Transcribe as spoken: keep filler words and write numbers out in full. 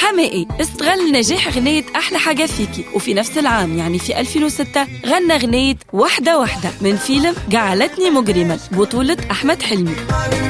حماقي استغل نجاح غنية أحلى حاجة فيكي، وفي نفس العام يعني في ألفين وستة غنى غنية وحدة وحدة من فيلم جعلتني مجرما بطولة أحمد حلمي.